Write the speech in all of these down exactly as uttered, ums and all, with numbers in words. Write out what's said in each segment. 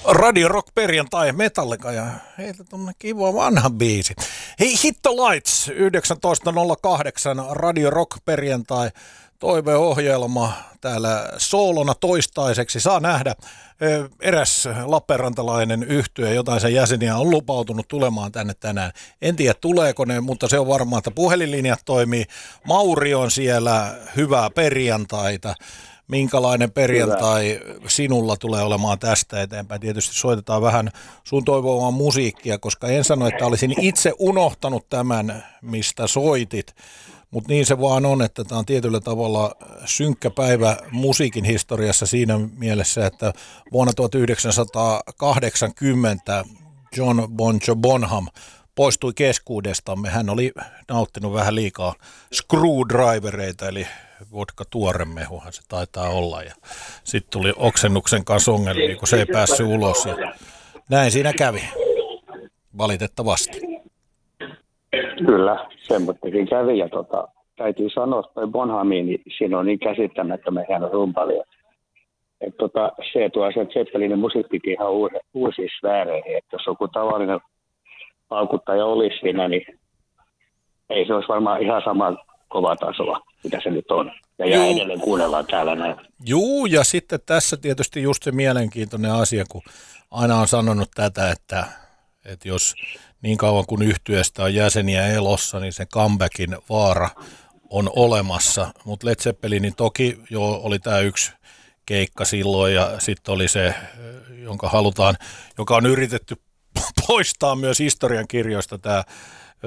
Radio Rock perjantai Metallica ja heitä tuonne kiva vanha biisi. Hei, Hit the Lights yhdeksäntoista nolla kahdeksan Radio Rock perjantai toiveohjelma täällä soolona toistaiseksi. Saa nähdä, eräs lappeenrantalainen yhtye, jotain sen jäseniä on lupautunut tulemaan tänne tänään. En tiedä tuleeko ne, mutta se on varmaa, että puhelinlinjat toimii. Mauri on siellä, hyvää perjantaita. Minkälainen perjantai sinulla tulee olemaan tästä eteenpäin? Tietysti soitetaan vähän sun toivomaan musiikkia, koska en sano, että olisin itse unohtanut tämän, mistä soitit. Mutta niin se vaan on, että tämä on tietyllä tavalla synkkä päivä musiikin historiassa siinä mielessä, että vuonna tuhatyhdeksänsataakahdeksankymmentä John Bonjo Bonham poistui keskuudestamme. Hän oli nauttinut vähän liikaa screwdrivereita, eli vodka tuoremehuhan se taitaa olla. Ja sitten tuli oksennuksen kanssa ongelmia, kun se ei päässyt ulos. Ja näin siinä kävi, valitettavasti. Kyllä, semmoittakin kävi. Ja tota, täytyy sanoa, että toi Bonhami, niin siinä on niin käsittämättömän hieno rumpali. Että tota, se tuo se Zeppelinin musiikkikin ihan uusi, uusiin sfääreihin. Että jos joku tavallinen paukuttaja olisi siinä, niin ei se olisi varmaan ihan sama kova tasoa, mitä se nyt on. Ja, ja edelleen kuunnellaan täällä näin. Juu, ja sitten tässä tietysti just se mielenkiintoinen asia, kun aina on sanonut tätä, että, että jos niin kauan kun yhtyeestä on jäseniä elossa, niin se comebackin vaara on olemassa. Mutta Led Zeppelinin toki jo oli tämä yksi keikka silloin, ja sitten oli se, jonka halutaan, joka on yritetty poistaa myös historian kirjoista tämä,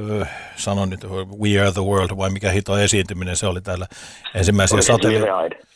sanon nyt, We Are The World, vai mikä hito esiintyminen se oli täällä ensimmäisiä satelliitteja.